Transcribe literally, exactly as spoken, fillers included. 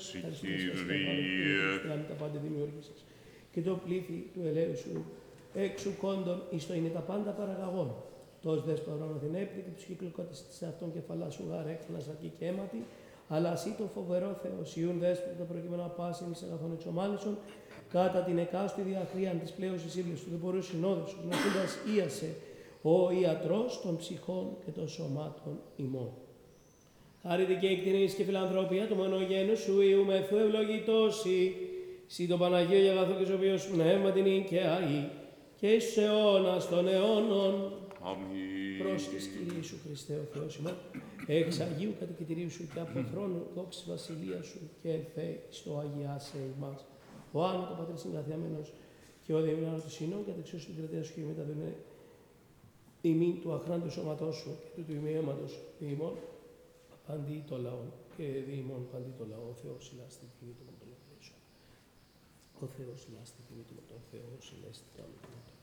Συ Κύριε. Τα πάντα δημιούργησες. Και το πλήθη του ελαίου σου έξου κόντων εις το είναι τα πάντα παραγαγών. Τος δες παρόν την έπληκη τους κυκλοκότης της αυτών κεφαλά σου γάρ έκφωνας αρκή και αίματι, αλλά εσύ το φοβερό Θεός, ιούν δέσποτα προκειμένου απάσιν εις αγαθών εξομάλισον, κατά την εκάστοτε διαχρίαν της πλέωσης ύλης του, δεν μπορούσε συνόδου σου, γνωρίζοντας ίασε ο ιατρός των ψυχών και των σωμάτων ημών. Χάρητε και εκτενής και φιλανθρωπία του μονογένου σου Υιού μεθού ευλογητώσει, σύ το Παναγίο για αγαθό και ζωβίο σου πνεύμα την και αή, και εις αιώνας των αιώνων. Αμήν. Πρόσχες Κύριε Ιησού Χριστέ ο Θεός ημών, εξ Αγίου κατοικητηρίου σου και από χρόνου δόξης βασιλεία σου και ελθέ στο Αγιάσε ημάς. Ο Άνω το Πατρί συγκαθιαμένος και ο Διεμινάρο του Συνών κατεξιώσου την κρατεία σου και μεταδεμένε ημίν του αχράντου σώματός σου και του του ημιαίματος ημών παντί το λαό και διημών παντί το λαό. Ο Θεός ηλάστη τιμή του με τον Θεό. Ο Θεός ηλάστη τιμή του με τον Θεό. Συλλέστη τιμή του με τον Θεό.